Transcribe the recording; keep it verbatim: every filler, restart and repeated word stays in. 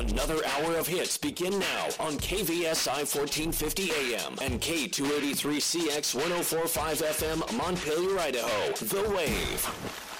Another hour of hits begin now on K V S I fourteen fifty A M and K two eighty-three C X one oh four point five F M, Montpelier, Idaho. The Wave.